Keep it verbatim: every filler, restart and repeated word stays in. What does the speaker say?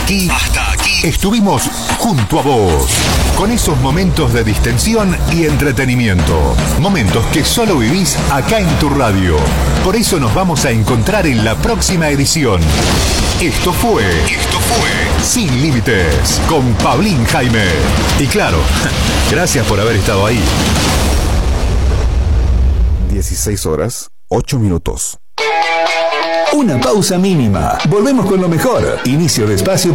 aquí, hasta aquí, estuvimos junto a vos, con esos momentos de distensión y entretenimiento. Momentos que solo vivís acá en tu radio. Por eso nos vamos a encontrar en la próxima edición. Esto fue, esto fue Sin Límites, con Pablín Jaime. Y claro, gracias por haber estado ahí. dieciséis horas, ocho minutos. Una pausa mínima. Volvemos con lo mejor. Inicio de espacio